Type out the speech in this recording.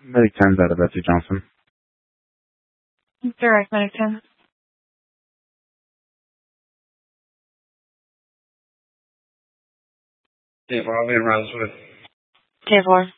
Medic 10's out of Betsy Johnson. Direct Medic 10. K4, I'll be in Rosewood. K4.